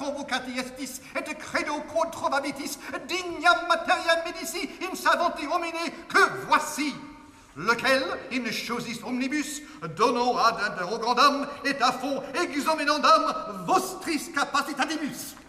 convocati estis, et credo controvabitis, dignam materiam medici, in savanti homine, que voici. Lequel, in chosis omnibus, dono ad interrogandam, et à fond exomenandam vostris capacitadibus.